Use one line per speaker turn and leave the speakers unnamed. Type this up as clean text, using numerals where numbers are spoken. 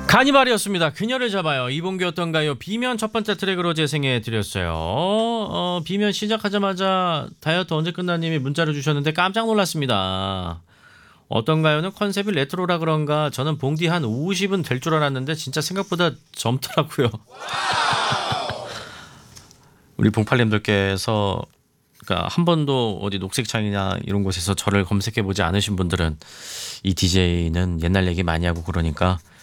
카니발이었습니다. 그녀를 잡아요. 이봉규 어떤가요? 비면 첫 번째 트랙으로 재생해 드렸어요. 비면 시작하자마자 다이어트 언제 끝나님이 문자를 주셨는데 깜짝 놀랐습니다. 어떤가요는 컨셉이 레트로라 그런가 저는 봉디 한 50은 될 줄 알았는데 진짜 생각보다 젊더라고요. 우리 봉팔님들께서 그러니까 한 번도 어디 녹색창이나 이런 곳에서 저를 검색해 보지 않으신 분들은 이 DJ는 옛날 얘기 많이 하고 그러니까